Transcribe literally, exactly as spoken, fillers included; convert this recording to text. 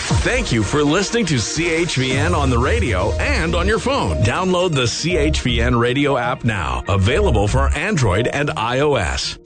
Thank you for listening to C H V N on the radio and on your phone. Download the C H V N radio app now. Available for Android and iOS.